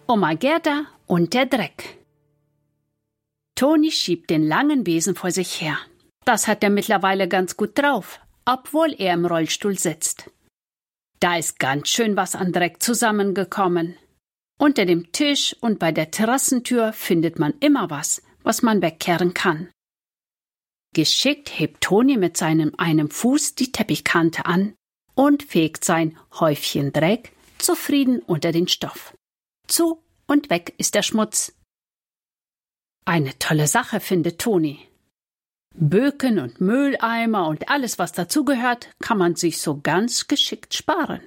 Oma Gerda und der Dreck. Toni schiebt den langen Besen vor sich her. Das hat er mittlerweile ganz gut drauf, obwohl er im Rollstuhl sitzt. Da ist ganz schön was an Dreck zusammengekommen. Unter dem Tisch und bei der Terrassentür findet man immer was man wegkehren kann. Geschickt hebt Toni mit seinem einen Fuß die Teppichkante an und fegt sein Häufchen Dreck zufrieden unter den Stoff. Zu und weg ist der Schmutz. Eine tolle Sache, findet Toni. Böken und Mülleimer und alles, was dazugehört, kann man sich so ganz geschickt sparen.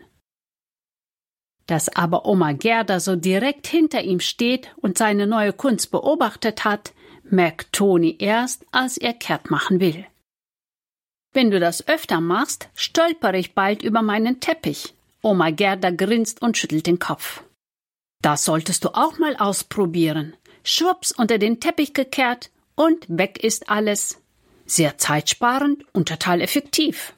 Dass aber Oma Gerda so direkt hinter ihm steht und seine neue Kunst beobachtet hat, merkt Toni erst, als er kehrt machen will. Wenn du das öfter machst, stolpere ich bald über meinen Teppich. Oma Gerda grinst und schüttelt den Kopf. Das solltest du auch mal ausprobieren. Schwupps unter den Teppich gekehrt und weg ist alles. Sehr zeitsparend und total effektiv.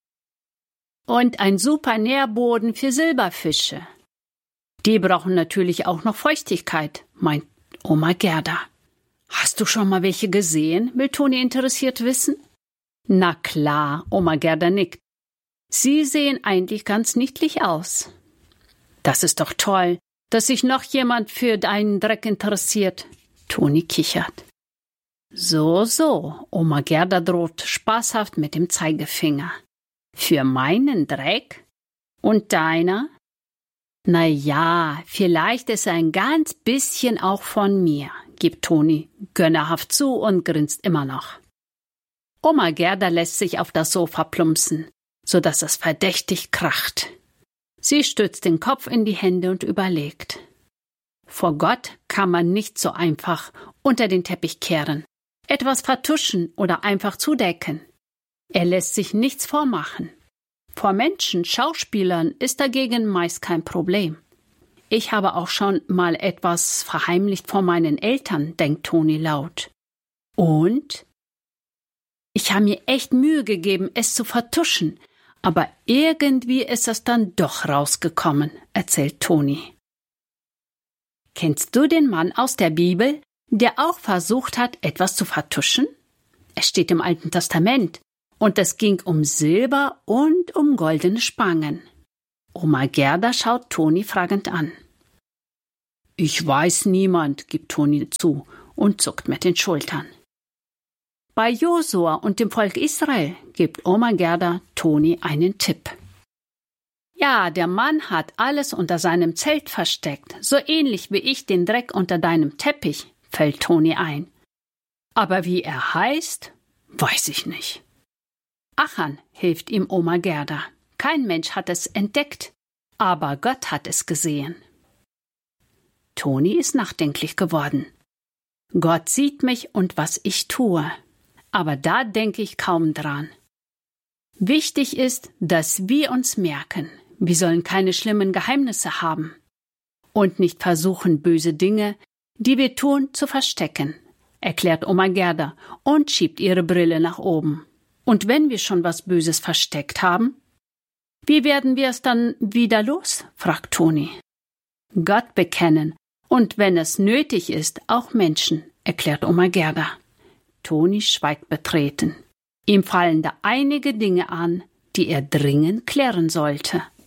Und ein super Nährboden für Silberfische. Die brauchen natürlich auch noch Feuchtigkeit, meint Oma Gerda. Hast du schon mal welche gesehen, will Toni interessiert wissen? Na klar, Oma Gerda nickt. Sie sehen eigentlich ganz niedlich aus. Das ist doch toll, dass sich noch jemand für deinen Dreck interessiert. Toni kichert. So, Oma Gerda droht spaßhaft mit dem Zeigefinger. Für meinen Dreck? Und deiner? Na ja, vielleicht ist ein ganz bisschen auch von mir, gibt Toni gönnerhaft zu und grinst immer noch. Oma Gerda lässt sich auf das Sofa plumpsen, sodass es verdächtig kracht. Sie stützt den Kopf in die Hände und überlegt. Vor Gott kann man nicht so einfach unter den Teppich kehren, etwas vertuschen oder einfach zudecken. Er lässt sich nichts vormachen. Vor Menschen, Schauspielern ist dagegen meist kein Problem. Ich habe auch schon mal etwas verheimlicht vor meinen Eltern, denkt Toni laut. Und? Ich habe mir echt Mühe gegeben, es zu vertuschen, aber irgendwie ist es dann doch rausgekommen, erzählt Toni. Kennst du den Mann aus der Bibel, der auch versucht hat, etwas zu vertuschen? Es steht im Alten Testament. Und es ging um Silber und um goldene Spangen. Oma Gerda schaut Toni fragend an. Ich weiß niemand, gibt Toni zu und zuckt mit den Schultern. Bei Josua und dem Volk Israel gibt Oma Gerda Toni einen Tipp. Ja, der Mann hat alles unter seinem Zelt versteckt, so ähnlich wie ich den Dreck unter deinem Teppich, fällt Toni ein. Aber wie er heißt, weiß ich nicht. Achan, hilft ihm Oma Gerda. Kein Mensch hat es entdeckt, aber Gott hat es gesehen. Toni ist nachdenklich geworden. Gott sieht mich und was ich tue, aber da denke ich kaum dran. Wichtig ist, dass wir uns merken, wir sollen keine schlimmen Geheimnisse haben und nicht versuchen, böse Dinge, die wir tun, zu verstecken, erklärt Oma Gerda und schiebt ihre Brille nach oben. Und wenn wir schon was Böses versteckt haben, wie werden wir es dann wieder los? Fragt Toni. Gott bekennen und wenn es nötig ist, auch Menschen, erklärt Oma Gerda. Toni schweigt betreten. Ihm fallen da einige Dinge an, die er dringend klären sollte.